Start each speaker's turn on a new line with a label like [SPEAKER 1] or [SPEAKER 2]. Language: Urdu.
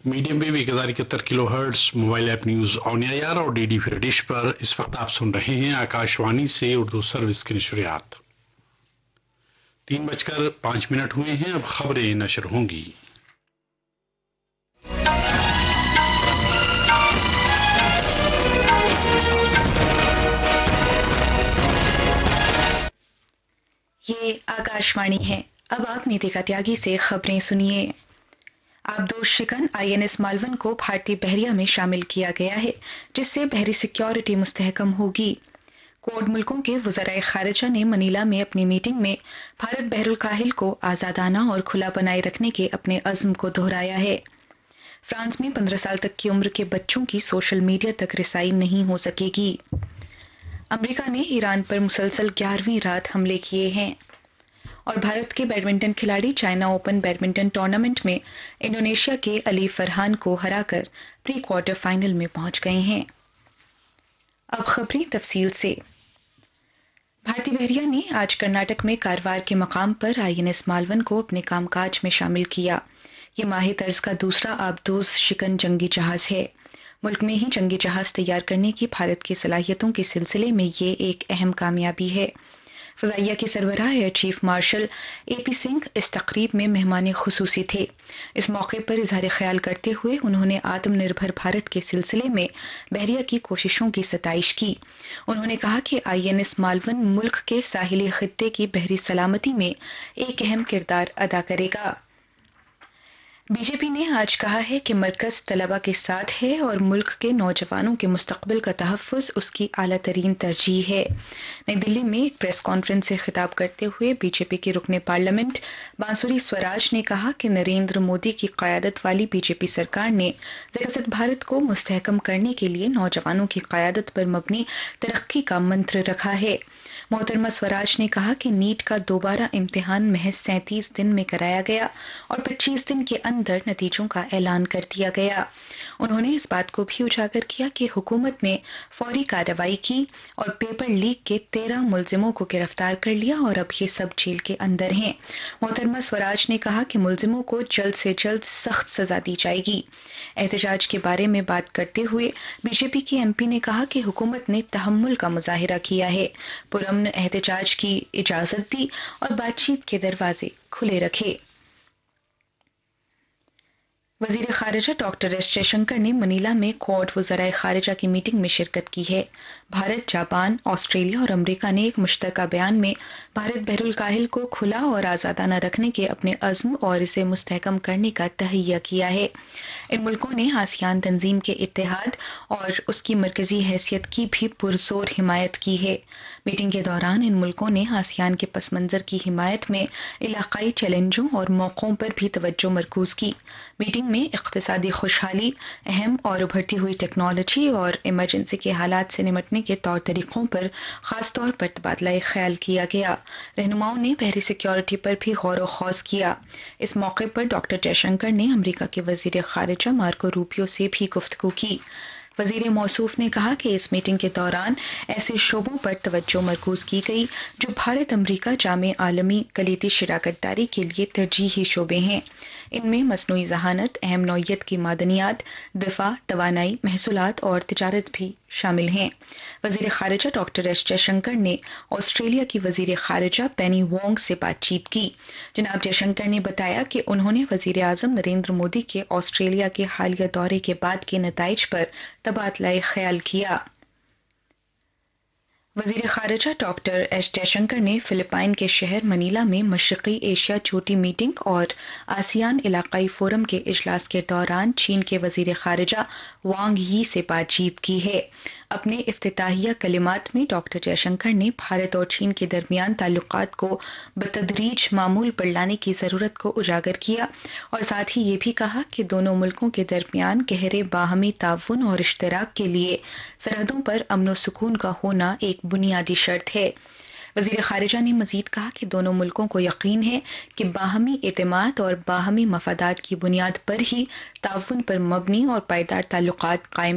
[SPEAKER 1] Medium view 1071 kilo hertz mobile app news on year اور ڈی ڈی فرا ڈش پر اس وقت آپ سن رہے ہیں آکاشوانی سے اردو سروس کی نشریات۔ 3:05 ہوئے ہیں، اب خبریں نشر ہوں گی۔
[SPEAKER 2] یہ آکاشوانی ہے۔ اب آپ نیتیکا تیاگی سے خبریں سنیے۔ آبدوز شکن INS مالون کو بھارتی بحریہ میں شامل کیا گیا ہے، جس سے بحری سیکیورٹی مستحکم ہوگی۔ کوڈ ملکوں کے وزرائے خارجہ نے منیلا میں اپنی میٹنگ میں بھارت بحر الکاہل کو آزادانہ اور کھلا بنائے رکھنے کے اپنے عزم کو دہرایا ہے۔ فرانس میں 15 سال تک کی عمر کے بچوں کی سوشل میڈیا تک رسائی نہیں ہو سکے گی۔ امریکہ نے ایران پر مسلسل 11ویں رات حملے کیے ہیں، اور بھارت کے بیڈمنٹن کھلاڑی چائنا اوپن بیڈمنٹن ٹورنامنٹ میں انڈونیشیا کے علی فرحان کو ہرا کر پری کوارٹر فائنل میں پہنچ گئے ہیں۔ اب خبریں تفصیل سے۔ بھارتی بحریہ نے آج کرناٹک میں کاروار کے مقام پر INS مالون کو اپنے کام کاج میں شامل کیا۔ یہ ماہی طرز کا دوسرا آبدوز شکن جنگی جہاز ہے۔ ملک میں ہی جنگی جہاز تیار کرنے کی بھارت کی صلاحیتوں کے سلسلے میں یہ ایک اہم کامیابی ہے۔ فضائیہ کے سربراہ air chief marshal AP Singh اس تقریب میں مہمان خصوصی تھے۔ اس موقع پر اظہار خیال کرتے ہوئے انہوں نے آتم نربھر بھارت کے سلسلے میں بحریہ کی کوششوں کی ستائش کی۔ انہوں نے کہا کہ INS مالون ملک کے ساحلی خطے کی بحری سلامتی میں ایک اہم کردار ادا کرے گا۔ BJP نے آج کہا ہے کہ مرکز طلباء کے ساتھ ہے اور ملک کے نوجوانوں کے مستقبل کا تحفظ اس کی اعلیٰ ترین ترجیح ہے۔ نئی دلی میں ایک پریس کانفرنس سے خطاب کرتے ہوئے BJP کی رکن پارلیمنٹ بانسری سوراج نے کہا کہ نریندر مودی کی قیادت والی BJP سرکار نے وکست بھارت کو مستحکم کرنے کے لیے نوجوانوں کی قیادت پر مبنی ترقی کا منتر رکھا ہے۔ محترمہ سوراج نے کہا کہ نیٹ کا دوبارہ امتحان محض 37 دن میں کرایا گیا اور 25 دن کے اندر نتیجوں کا اعلان کر دیا گیا۔ انہوں نے اس بات کو بھی اجاگر کیا کہ حکومت نے فوری کارروائی کی اور پیپر لیک کے 13 ملزموں کو گرفتار کر لیا اور اب یہ سب جیل کے اندر ہیں۔ محترمہ سوراج نے کہا کہ ملزموں کو جلد سے جلد سخت سزا دی جائے گی۔ احتجاج کے بارے میں بات کرتے ہوئے BJP کی MP نے کہا کہ حکومت نے تحمل کا مظاہرہ کیا ہے، پرامن احتجاج کی اجازت دی اور بات چیت کے دروازے کھلے رکھے۔ وزیر خارجہ ڈاکٹر ایس جے شنکر نے منیلا میں کوڈ وزرائے خارجہ کی میٹنگ میں شرکت کی ہے۔ بھارت، جاپان، آسٹریلیا اور امریکہ نے ایک مشترکہ بیان میں بھارت بحر الکاہل کو کھلا اور آزادانہ رکھنے کے اپنے عزم اور اسے مستحکم کرنے کا تہیہ کیا ہے۔ ان ملکوں نے آسیان تنظیم کے اتحاد اور اس کی مرکزی حیثیت کی بھی پرزور حمایت کی ہے۔ میٹنگ کے دوران ان ملکوں نے آسیان کے پس منظر کی حمایت میں علاقائی چیلنجوں اور موقعوں پر بھی توجہ مرکوز کی۔ میٹنگ میں اقتصادی خوشحالی، اہم اور ابھرتی ہوئی ٹیکنالوجی اور ایمرجنسی کے حالات سے نمٹنے کے طور طریقوں پر خاص طور پر تبادلہ خیال کیا گیا۔ رہنماؤں نے بحری سیکیورٹی پر بھی غور و خوض کیا۔ اس موقع پر ڈاکٹر جے شنکر نے امریکہ کے وزیر خارجہ مارکو روبیو سے بھی گفتگو کی۔ وزیر موصوف نے کہا کہ اس میٹنگ کے دوران ایسے شعبوں پر توجہ مرکوز کی گئی جو بھارت امریکہ جامع عالمی کلیدی شراکت داری کے لیے ترجیحی شعبے ہیں۔ ان میں مصنوعی ذہانت، اہم نوعیت کی معدنیات، دفاع، توانائی، محصولات اور تجارت بھی شامل ہیں۔ وزیر خارجہ ڈاکٹر ایس جے شنکر نے آسٹریلیا کی وزیر خارجہ پینی وانگ سے بات چیت کی۔ جناب جے شنکر نے بتایا کہ انہوں نے وزیر اعظم نریندر مودی کے آسٹریلیا کے حالیہ دورے کے بعد کے نتائج پر تبادلہ خیال کیا۔ وزیر خارجہ ڈاکٹر ایس جے شنکر نے فلپائن کے شہر منیلا میں مشرقی ایشیا چوٹی میٹنگ اور آسیان علاقائی فورم کے اجلاس کے دوران چین کے وزیر خارجہ وانگ یی سے بات چیت کی ہے۔ اپنے افتتاحیہ کلمات میں ڈاکٹر جے شنکر نے بھارت اور چین کے درمیان تعلقات کو بتدریج معمول پر لانے کی ضرورت کو اجاگر کیا اور ساتھ ہی یہ بھی کہا کہ دونوں ملکوں کے درمیان گہرے باہمی تعاون اور اشتراک کے لیے سرحدوں پر امن و سکون کا ہونا ایک بنیادی شرط ہے۔ وزیر خارجہ نے مزید کہا کہ دونوں ملکوں کو یقین ہے کہ باہمی اعتماد اور باہمی مفادات کی بنیاد پر ہی تعاون پر مبنی اور پائیدار تعلقات قائم